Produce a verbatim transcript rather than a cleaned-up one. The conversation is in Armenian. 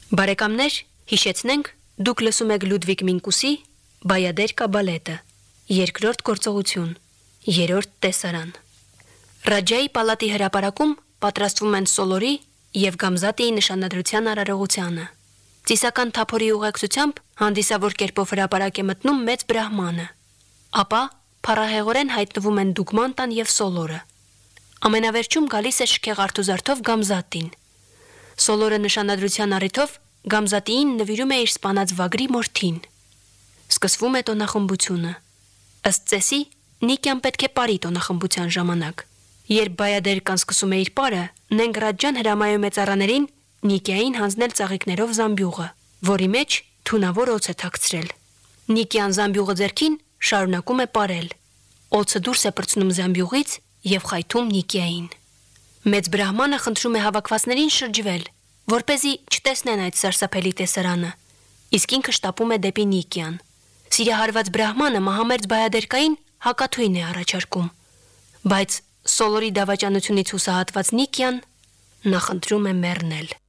Բարեկամներ, հիշեցնենք, դուք լսում եք Լյուդվիգ Մինկուսի «Բայադեր Կաբալետը», երկրորդ գործողություն, երրորդ տեսարան։ Ռաջայի պալատի հրապարակում պատրաստվում են Սոլորի և Գամզատիի նշանադրության արարողությանը։ Ծիսական թափորի ուղեկցությամբ հանդիսավոր կերպով հրապարակ է մտնում մեծ բրահմանը։ Ապա փառահեղորեն հայտնվում են Դուգմանտան և Սոլորը։ Ամենավերջում գալիս է շքեղ արթուզարդով Գամզատին։ Սոլորը նշանադրության առիթով Գամզատիին նվիրում է իր սպանած վագրի մորթին։ Սկսվում է տոնախմբությունը։ Ըստ ծեսի, Նիկյան պետք է պարի տոնախմբության ժամանակ։ Երբ Բայադերկան սկսում է իր պարը, Նենգ Ռաջան հրամայում է ծառաներին Նիկյային հանձնել ծաղիկներով զամբյուղը, որի մեջ թունավոր օձ է թաքցրել։ Նիկյան զամբյուղը ձեռքին շարունակում է պարել։ Օձը դուրս է պրծնում զամբյուղից և խայթում Նիկյային։ Մեծ բրահմանը խնդրում է հավաքվածներին շրջվել, որպեսզի չտեսնեն այդ սարսափելի տեսարանը, իսկ ինքը շտապում է դեպի Նիկյան։ Սիրահարված բրահմանը մահամերձ Բայադերկային հակաթույն է առաջարկում, բայց Սոլորի դավաճանությունից հուսահատված Նիկյան նախընտրում է մեռնել։